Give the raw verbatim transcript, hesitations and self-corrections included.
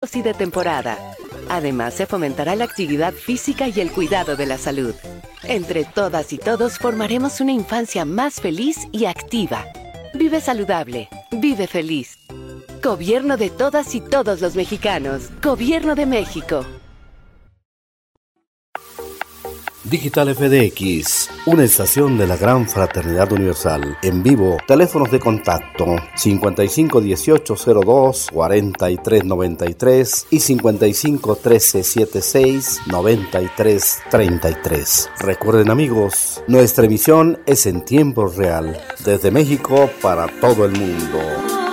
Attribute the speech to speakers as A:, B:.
A: y de temporada. Además, se fomentará la actividad física y el cuidado de la salud. Entre todas y todos formaremos una infancia más feliz y activa. Vive saludable, vive feliz. Gobierno de todas y todos los mexicanos. Gobierno de México.
B: Digital F D X, una estación de la Gran Fraternidad Universal. En vivo, teléfonos de contacto cincuenta y cinco dieciocho cero dos cuarenta y tres noventa y tres y cincuenta y cinco trece setenta y seis noventa y tres treinta y tres. Recuerden, amigos, nuestra emisión es en tiempo real, desde México para todo el mundo.